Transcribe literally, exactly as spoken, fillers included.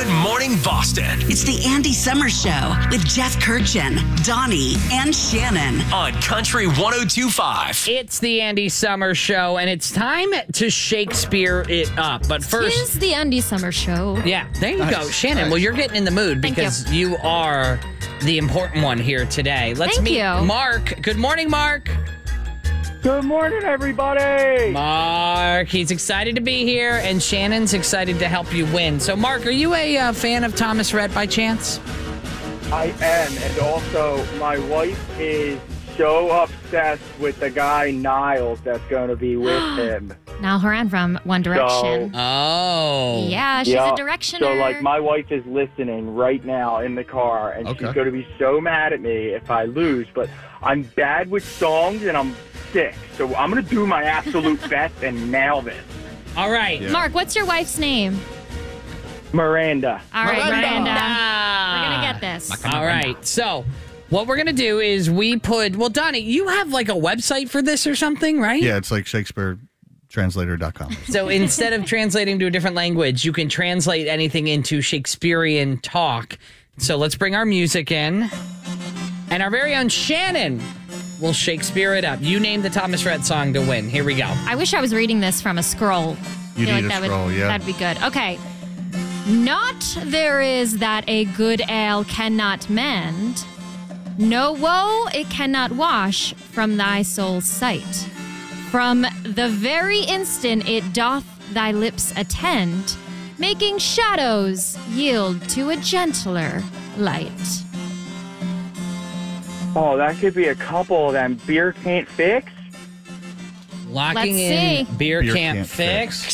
Good Morning Boston It's the Andy Summers Show with Jeff Kirchin, Donnie, and Shannon. on Country one oh two point five. It's the Andy Summers Show, and it's time to Shakespeare it up. But first, Here's the Andy Summer Show. yeah, there you go, Nice, Shannon. nice. Well, you're getting in the mood Thank because you. are the important one here today. Let's Thank meet you. Mark. Good morning, Mark. Good morning, everybody. Mark, he's excited to be here, and Shannon's excited to help you win. So, Mark, are you a uh, fan of Thomas Rhett by chance? I am, and also my wife is so obsessed with the guy Niles that's going to be with him. Niall Horan from One Direction. Oh. yeah, she's Yeah, a directioner. So, like, my wife is listening right now in the car, and Okay. she's going to be so mad at me if I lose. But I'm bad with songs, and I'm sick, so I'm going to do my absolute best and nail this. All right. Yeah. Mark, what's your wife's name? Miranda. All right, Miranda. Miranda. We're Ah. going to get this. All right. So, what we're going to do is we put, well, Donnie, you have like a website for this or something, right? Yeah, it's like Shakespeare Translator dot com. So instead of translating to a different language, you can translate anything into Shakespearean talk. So let's bring our music in. And our very own Shannon will Shakespeare it up. You name the Thomas Rhett song to win. Here we go. I wish I was reading this from a scroll. You Feel need like a that scroll, would, yeah. That'd be good. Okay. Not there is that a good ale cannot mend. No woe it cannot wash from thy soul's sight. From the very instant it doth thy lips attend, making shadows yield to a gentler light. Oh, that could be a couple of them. Beer can't fix? Locking Let's in see. Beer, Beer Can't, Can't Fix.